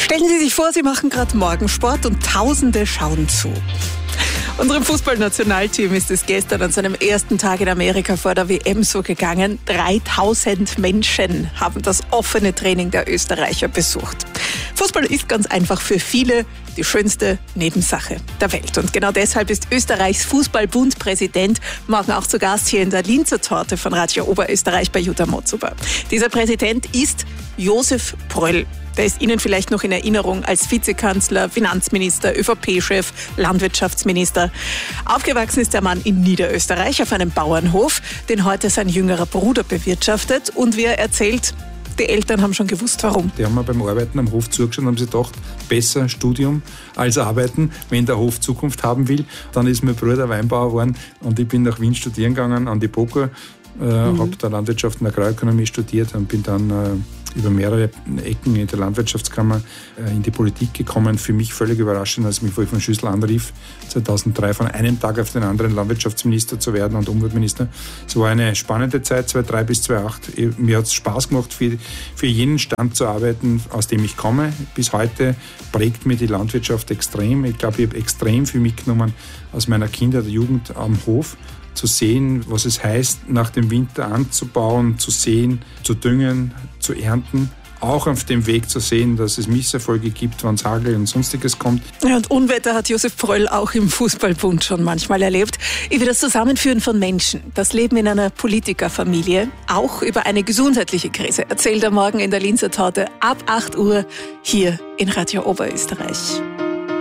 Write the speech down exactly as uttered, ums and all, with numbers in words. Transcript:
Stellen Sie sich vor, Sie machen gerade Morgensport und Tausende schauen zu. Unserem Fußballnationalteam ist es gestern an seinem ersten Tag in Amerika vor der W M so gegangen. dreitausend Menschen haben das offene Training der Österreicher besucht. Fußball ist ganz einfach für viele die schönste Nebensache der Welt. Und genau deshalb ist Österreichs Fußballbund-Präsident morgen auch zu Gast hier in der Linzer Torte von Radio Oberösterreich bei Jutta Motzuber. Dieser Präsident ist Josef Pröll. Der ist Ihnen vielleicht noch in Erinnerung als Vizekanzler, Finanzminister, ÖVP-Chef, Landwirtschaftsminister. Aufgewachsen ist der Mann in Niederösterreich auf einem Bauernhof, den heute sein jüngerer Bruder bewirtschaftet. Und wie er erzählt, die Eltern haben schon gewusst, warum. Die haben mir beim Arbeiten am Hof zugeschaut und haben sich gedacht, besser Studium als Arbeiten. Wenn der Hof Zukunft haben will, dann ist mein Bruder Weinbauer geworden und ich bin nach Wien studieren gegangen, an die BOKU, äh, mhm. habe da Landwirtschaft und Agrarökonomie studiert und bin dann äh, über mehrere Ecken in der Landwirtschaftskammer äh, in die Politik gekommen. Für mich völlig überraschend, als mich Wolfgang Schüssel anrief, zweitausenddrei von einem Tag auf den anderen Landwirtschaftsminister zu werden und Umweltminister. Es war eine spannende Zeit, zweitausenddrei bis zweitausendacht. Mir hat es Spaß gemacht, für, für jenen Stand zu arbeiten, aus dem ich komme. Bis heute prägt mir die Landwirtschaft extrem. Ich glaube, ich habe extrem viel mitgenommen aus meiner Kinder- und Jugend am Hof. Zu sehen, was es heißt, nach dem Winter anzubauen, zu sehen, zu düngen, zu ernten. Auch auf dem Weg zu sehen, dass es Misserfolge gibt, wenn es Hagel und Sonstiges kommt. Ja, und Unwetter hat Josef Pröll auch im Fußballbund schon manchmal erlebt. Über das Zusammenführen von Menschen, das Leben in einer Politikerfamilie, auch über eine gesundheitliche Krise, erzählt er morgen in der Linzer Torte ab acht Uhr hier in Radio Oberösterreich.